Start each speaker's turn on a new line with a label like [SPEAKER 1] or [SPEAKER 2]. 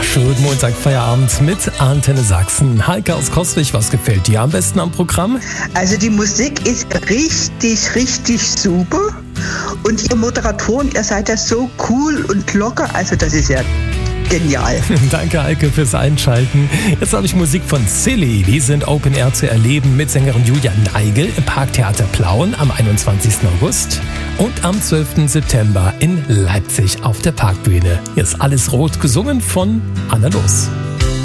[SPEAKER 1] Schönen Montag, Feierabend mit Antenne Sachsen. Heike aus Coswig, was gefällt dir am besten am Programm?
[SPEAKER 2] Also die Musik ist richtig super. Und ihr Moderatoren, ihr seid ja so cool und locker. Also das ist ja genial.
[SPEAKER 1] Danke, Heike, fürs Einschalten. Jetzt habe ich Musik von Silly. Die sind Open Air zu erleben mit Sängerin Julia Neigel im Parktheater Plauen am 21. August und am 12. September in Leipzig auf der Parkbühne. Hier ist Alles Rot, gesungen von Anna Loos.